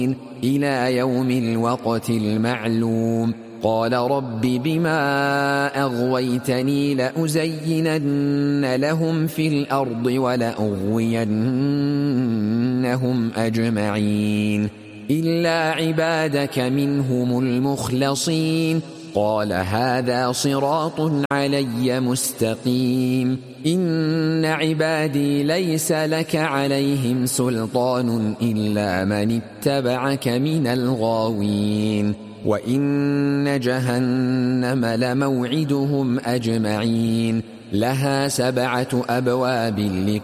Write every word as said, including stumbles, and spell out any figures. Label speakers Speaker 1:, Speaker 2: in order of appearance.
Speaker 1: إلى يوم الوقت المعلوم قال رب بما أغويتني لأزينن لهم في الأرض ولأغوينهم أجمعين إلا عبادك منهم المخلصين قال هذا صراط علي مستقيم إن عبادي ليس لك عليهم سلطان إلا من اتبعك من الغاوين وإن جهنم لموعدهم أجمعين لها سبعة أبواب